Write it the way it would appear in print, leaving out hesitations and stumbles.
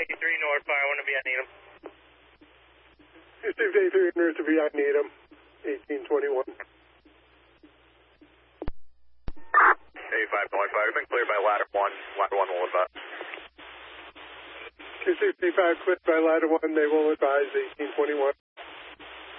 North, I want to be on Needham. 283 North to be on Needham, 1821. 85.5, been cleared by ladder 1. Ladder 1 will advise. 265 cleared by ladder 1, they will advise 1821.